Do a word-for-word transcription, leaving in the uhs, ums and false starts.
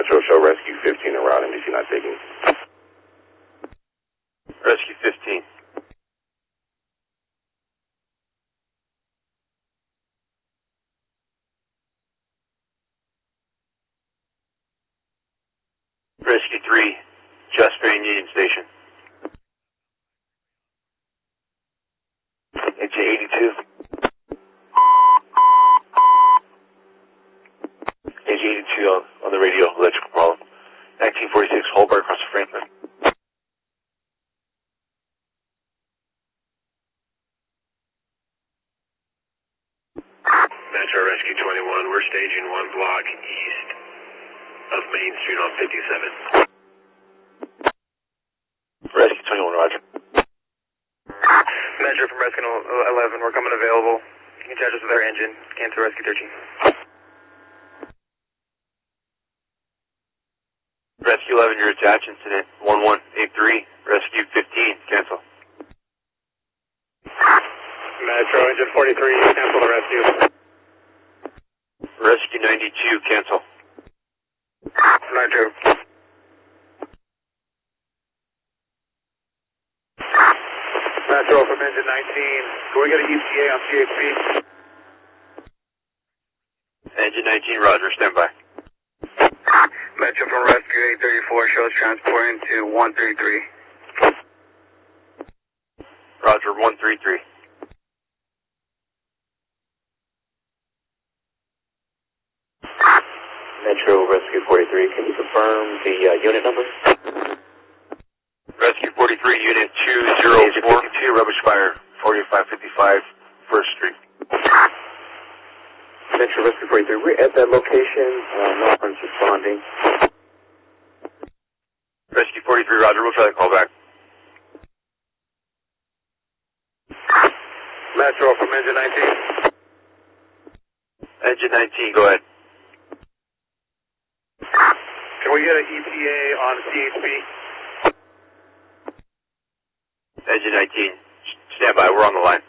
Metro, show Rescue fifteen en route, M D C not taking. Rescue fifteen. Rescue three, just bearing Union Station. A J eighty-two. A J eighty-two on, on the radio, electrical problem. nineteen forty-six, Holbert across the Franklin. Metro Rescue twenty-one, we're staging one block east of Main Street on fifty-seven. Rescue twenty-one, roger. Metro from Rescue eleven, we're coming available. You can charge us with our engine. Cancel Rescue thirteen. Rescue eleven, you're attached, incident one one eight three, Rescue fifteen, cancel. Metro engine forty-three, cancel the rescue. Rescue ninety-two, cancel. Metro. Metro from engine nineteen, can we get an E T A on C H P? Engine nineteen, roger, stand by. Metro from Rescue eight thirty-four, shows transporting to one thirty-three. Roger, one three three. Metro Rescue forty-three, can you confirm the uh, unit number? Rescue forty-three, unit two zero four two, rubbish fire, forty-five fifty-five, First Street. Metro Rescue forty-three, we're at that location, uh, no one's responding. Rescue forty-three, roger, we'll try to call back. Metro from engine nineteen. Engine nineteen, go ahead. Can we get an E T A on C H P? Engine nineteen, stand by, we're on the line.